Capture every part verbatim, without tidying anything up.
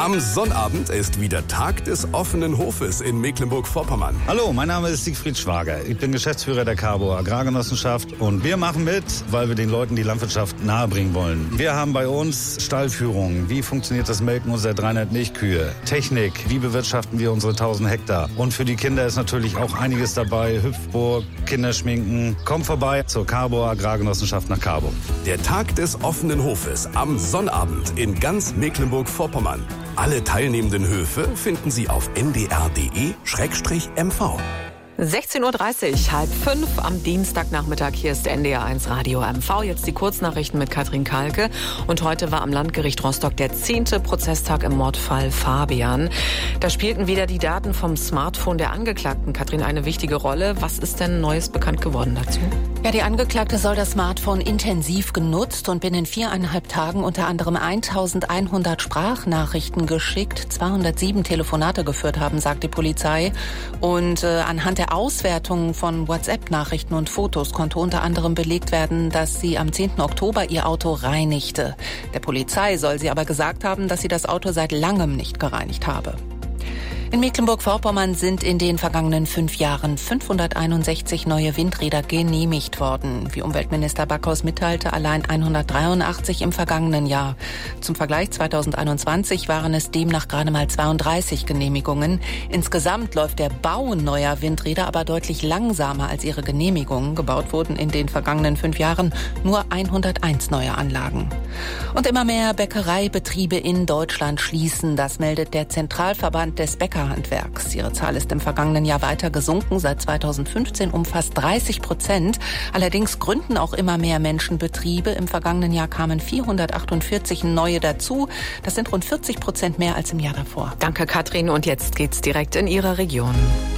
Am Sonnabend ist wieder Tag des offenen Hofes in Mecklenburg-Vorpommern. Hallo, mein Name ist Siegfried Schwager. Ich bin Geschäftsführer der Carbo Agrargenossenschaft und wir machen mit, weil wir den Leuten die Landwirtschaft nahebringen wollen. Wir haben bei uns Stallführungen. Wie funktioniert das Melken unserer dreihundert Milchkühe? Technik, wie bewirtschaften wir unsere tausend Hektar? Und für die Kinder ist natürlich auch einiges dabei. Hüpfburg, Kinderschminken. Kommt vorbei zur Carbo Agrargenossenschaft nach Carbo. Der Tag des offenen Hofes am Sonnabend in ganz Mecklenburg-Vorpommern. Alle teilnehmenden Höfe finden Sie auf n d r punkt d e slash m v. sechzehn Uhr dreißig, halb fünf am Dienstagnachmittag. Hier ist N D R eins Radio M V. Jetzt die Kurznachrichten mit Katrin Kalke. Und heute war am Landgericht Rostock der zehnte Prozesstag im Mordfall Fabian. Da spielten wieder die Daten vom Smartphone der Angeklagten, Katrin, eine wichtige Rolle. Was ist denn Neues bekannt geworden dazu? Ja, die Angeklagte soll das Smartphone intensiv genutzt und binnen viereinhalb Tagen unter anderem eintausendeinhundert Sprachnachrichten geschickt, zweihundertsieben Telefonate geführt haben, sagt die Polizei. Und äh, anhand der Auswertung von WhatsApp-Nachrichten und Fotos konnte unter anderem belegt werden, dass sie am zehnten Oktober ihr Auto reinigte. Der Polizei soll sie aber gesagt haben, dass sie das Auto seit langem nicht gereinigt habe. In Mecklenburg-Vorpommern sind in den vergangenen fünf Jahren fünfhunderteinundsechzig neue Windräder genehmigt worden. Wie Umweltminister Backhaus mitteilte, allein hundertdreiundachtzig im vergangenen Jahr. Zum Vergleich zweitausendeinundzwanzig waren es demnach gerade mal zweiunddreißig Genehmigungen. Insgesamt läuft der Bau neuer Windräder aber deutlich langsamer als ihre Genehmigungen. Gebaut wurden in den vergangenen fünf Jahren nur hunderteins neue Anlagen. Und immer mehr Bäckereibetriebe in Deutschland schließen. Das meldet der Zentralverband des Bäcker Handwerks. Ihre Zahl ist im vergangenen Jahr weiter gesunken, seit zweitausendfünfzehn um fast dreißig Prozent. Allerdings gründen auch immer mehr Menschen Betriebe. Im vergangenen Jahr kamen vierhundertachtundvierzig neue dazu. Das sind rund vierzig Prozent mehr als im Jahr davor. Danke, Katrin. Und jetzt geht's direkt in Ihre Region.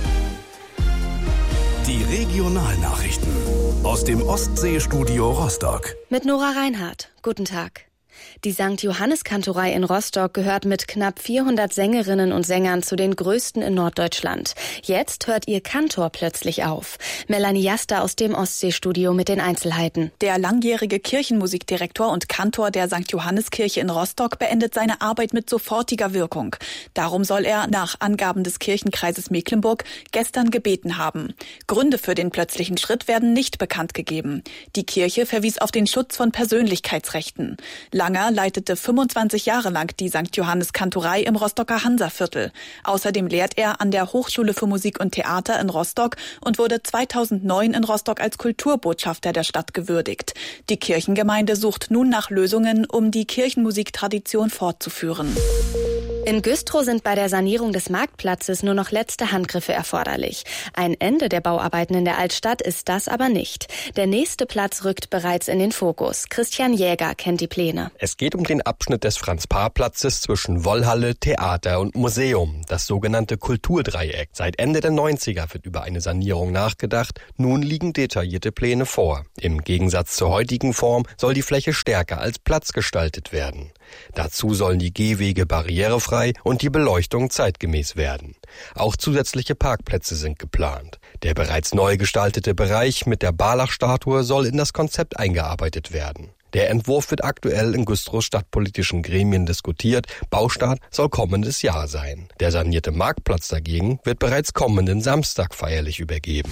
Die Regionalnachrichten aus dem Ostseestudio Rostock. Mit Nora Reinhardt. Guten Tag. Die Sankt Johannes-Kantorei in Rostock gehört mit knapp vierhundert Sängerinnen und Sängern zu den größten in Norddeutschland. Jetzt hört ihr Kantor plötzlich auf. Melanie Jaster aus dem Ostseestudio mit den Einzelheiten. Der langjährige Kirchenmusikdirektor und Kantor der Sankt Johannes-Kirche in Rostock beendet seine Arbeit mit sofortiger Wirkung. Darum soll er, nach Angaben des Kirchenkreises Mecklenburg, gestern gebeten haben. Gründe für den plötzlichen Schritt werden nicht bekannt gegeben. Die Kirche verwies auf den Schutz von Persönlichkeitsrechten. Langer leitete fünfundzwanzig Jahre lang die Sankt Johannes-Kantorei im Rostocker Hansaviertel. Außerdem lehrt er an der Hochschule für Musik und Theater in Rostock und wurde zweitausendneun in Rostock als Kulturbotschafter der Stadt gewürdigt. Die Kirchengemeinde sucht nun nach Lösungen, um die Kirchenmusiktradition fortzuführen. In Güstrow sind bei der Sanierung des Marktplatzes nur noch letzte Handgriffe erforderlich. Ein Ende der Bauarbeiten in der Altstadt ist das aber nicht. Der nächste Platz rückt bereits in den Fokus. Christian Jäger kennt die Pläne. Es geht um den Abschnitt des Franz-Paar-Platzes zwischen Wollhalle, Theater und Museum, das sogenannte Kulturdreieck. Seit Ende der neunziger wird über eine Sanierung nachgedacht. Nun liegen detaillierte Pläne vor. Im Gegensatz zur heutigen Form soll die Fläche stärker als Platz gestaltet werden. Dazu sollen die Gehwege barrierefrei und die Beleuchtung zeitgemäß werden. Auch zusätzliche Parkplätze sind geplant. Der bereits neu gestaltete Bereich mit der Barlach-Statue soll in das Konzept eingearbeitet werden. Der Entwurf wird aktuell in Güstrows stadtpolitischen Gremien diskutiert. Baustart soll kommendes Jahr sein. Der sanierte Marktplatz dagegen wird bereits kommenden Samstag feierlich übergeben.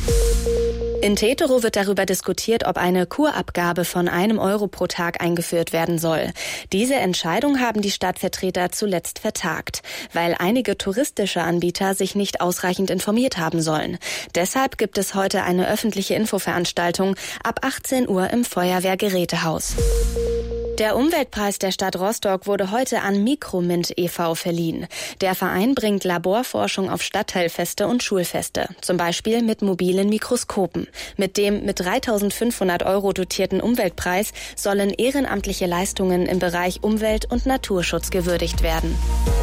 In Teterow wird darüber diskutiert, ob eine Kurabgabe von einem Euro pro Tag eingeführt werden soll. Diese Entscheidung haben die Stadtvertreter zuletzt vertagt, weil einige touristische Anbieter sich nicht ausreichend informiert haben sollen. Deshalb gibt es heute eine öffentliche Infoveranstaltung ab achtzehn Uhr im Feuerwehrgerätehaus. Der Umweltpreis der Stadt Rostock wurde heute an Mikromint e V verliehen. Der Verein bringt Laborforschung auf Stadtteilfeste und Schulfeste, zum Beispiel mit mobilen Mikroskopen. Mit dem mit dreitausendfünfhundert Euro dotierten Umweltpreis sollen ehrenamtliche Leistungen im Bereich Umwelt- und Naturschutz gewürdigt werden.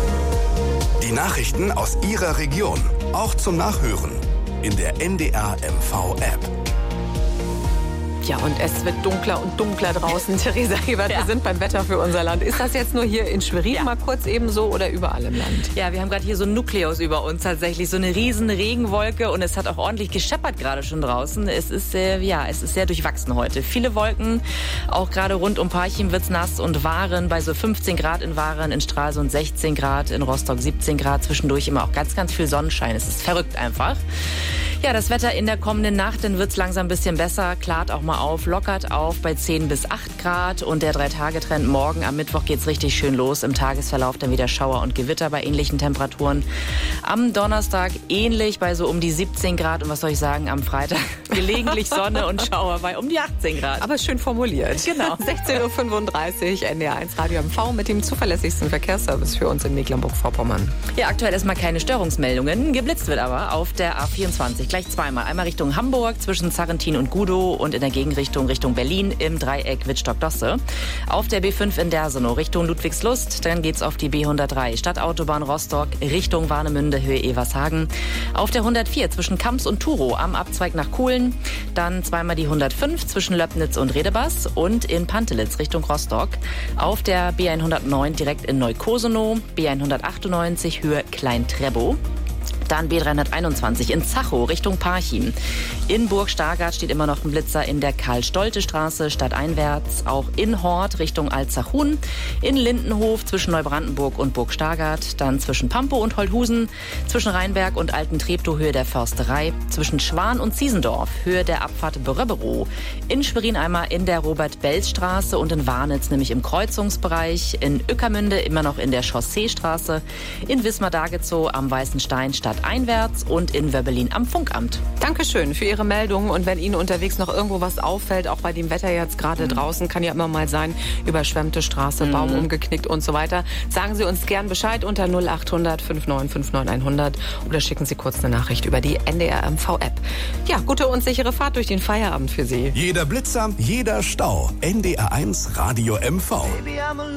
Die Nachrichten aus Ihrer Region, auch zum Nachhören in der N D R M V App. Ja, und es wird dunkler und dunkler draußen. Theresa Ebert, ja. Wir sind beim Wetter für unser Land. Ist das jetzt nur hier in Schwerin ja. mal kurz eben so oder überall im Land? Ja, wir haben gerade hier so einen Nukleus über uns tatsächlich, so eine riesen Regenwolke und es hat auch ordentlich gescheppert gerade schon draußen. Es ist, äh, ja, es ist sehr durchwachsen heute. Viele Wolken, auch gerade rund um Parchim wird's nass und Waren bei so fünfzehn Grad in Waren, in Stralsund sechzehn Grad, in Rostock siebzehn Grad, zwischendurch immer auch ganz, ganz viel Sonnenschein. Es ist verrückt einfach. Ja, das Wetter in der kommenden Nacht, dann wird's langsam ein bisschen besser, klart auch mal auf, lockert auf bei zehn bis acht Grad und der Drei-Tage-Trend morgen am Mittwoch geht's richtig schön los. Im Tagesverlauf dann wieder Schauer und Gewitter bei ähnlichen Temperaturen. Am Donnerstag ähnlich bei so um die siebzehn Grad und was soll ich sagen, am Freitag gelegentlich Sonne und Schauer bei um die achtzehn Grad. Aber schön formuliert. Genau. sechzehn Uhr fünfunddreißig, N D R eins Radio M V mit dem zuverlässigsten Verkehrsservice für uns in Mecklenburg-Vorpommern. Ja, aktuell erstmal keine Störungsmeldungen. Geblitzt wird aber auf der A vierundzwanzig. Gleich zweimal. Einmal Richtung Hamburg zwischen Zarrentin und Gudow und in der Gegenrichtung Richtung Berlin im Dreieck Wittstock-Dosse. Auf der B fünf in Dersenow Richtung Ludwigslust. Dann geht's auf die B hundertdrei Stadtautobahn Rostock Richtung Warnemünde Höhe Evershagen. Auf der hundertvier zwischen Kamps und Turow am Abzweig nach Kuhlen. Dann zweimal die hundertfünf zwischen Löbnitz und Redebass und in Pantelitz Richtung Rostock. Auf der B hundertneun direkt in Neukosenow. B hundertachtundneunzig Höhe Klein-Trebow. Dann B dreihunderteinundzwanzig in Zachow Richtung Parchim. In Burg Stargard steht immer noch ein Blitzer in der Karl-Stolte-Straße stadteinwärts. Auch in Hort Richtung Alzachun. In Lindenhof zwischen Neubrandenburg und Burg Stargard. Dann zwischen Pampow und Holthusen. Zwischen Rheinberg und Alten-Treptow Höhe der Försterei. Zwischen Schwan und Ziesendorf Höhe der Abfahrt Börreberow. In Schwerin einmal in der Robert-Belz-Straße und in Warnitz nämlich im Kreuzungsbereich. In Ueckermünde immer noch in der Chausseestraße. In Wismar-Dagezow am Weißen Stein stadteinwärts und in Wöbbelin am Funkamt. Dankeschön für Ihre Meldung. Und wenn Ihnen unterwegs noch irgendwo was auffällt, auch bei dem Wetter jetzt gerade mhm. draußen, kann ja immer mal sein, überschwemmte Straße, mhm. Baum umgeknickt und so weiter. Sagen Sie uns gern Bescheid unter null achthundert neunundfünfzig fünfundneunzig hundert oder schicken Sie kurz eine Nachricht über die N D R M V-App. Ja, gute und sichere Fahrt durch den Feierabend für Sie. Jeder Blitzer, jeder Stau. N D R eins Radio M V.